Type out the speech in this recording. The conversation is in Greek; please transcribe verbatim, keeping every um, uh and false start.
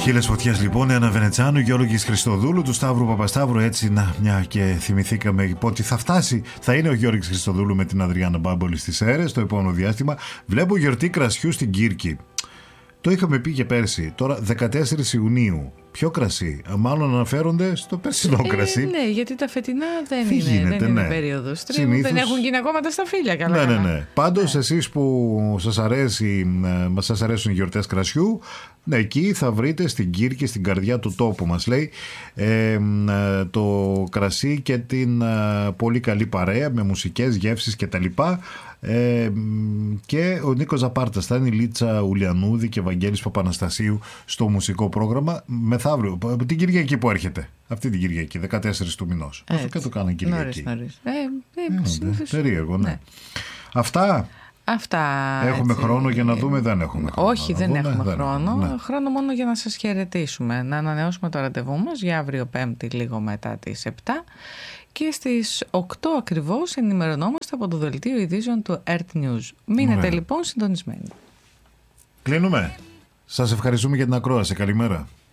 Χίλιες φωτιές λοιπόν, Άννα Βενετσάνου, Γιώργης Χριστοδούλου, του Σταύρου Παπασταύρου. Έτσι, να, μια και θυμηθήκαμε ότι θα φτάσει, θα είναι ο Γιώργης Χριστοδούλου με την Αδριάννα Μπάμπολη στις Σέρρες το επόμενο διάστημα. Βλέπω γιορτή κρασιού στην Κύρκη. Το είχαμε πει και πέρσι. Τώρα δεκατέσσερις Ιουνίου. Ποιο κρασί? Μάλλον αναφέρονται στο περσινό ε, κρασί. Ναι, γιατί τα φετινά δεν Τι είναι, γίνεται, δεν ναι. είναι περίοδος τρίμου, Συνήθως... δεν έχουν γίνει ακόμα τα σταφύλια. Καλά, ναι, ναι, καλά. ναι. Πάντως, ναι. Εσείς που σας, αρέσει, σας αρέσουν οι γιορτές κρασιού, ναι, εκεί θα βρείτε στην Κύρκη, στην καρδιά του τόπου μας λέει, ε, το κρασί και την ε, πολύ καλή παρέα με μουσικές, γεύσεις κτλ. Ε, και ο Νίκος Ζαπάρτας θα είναι η Λίτσα Ουλιανούδη και Βαγγέλης Παπαναστασίου στο μουσικό πρόγραμμα μεθαύριο, την Κυριακή που έρχεται, αυτή την Κυριακή, δεκατέσσερις του μηνός. Αυτό και το κάναν Κυριακή. Νωρίς, νωρίς. Ε, ε, ε, περίεργο, ναι. ναι. Αυτά. Αυτά. Έχουμε έτσι, χρόνο για να δούμε, δεν έχουμε χρόνο. Όχι, δεν δούμε, έχουμε δεν χρόνο. έχουμε, ναι. Χρόνο μόνο για να σας χαιρετήσουμε. Να ανανεώσουμε το ραντεβού μας για αύριο Πέμπτη, λίγο μετά τις επτά. Και στις οκτώ ακριβώς ενημερωνόμαστε από το δελτίο ειδήσεων του Earth News. Μείνετε Ωραία. λοιπόν συντονισμένοι. Κλείνουμε. Σας ευχαριστούμε για την ακρόαση. Καλημέρα.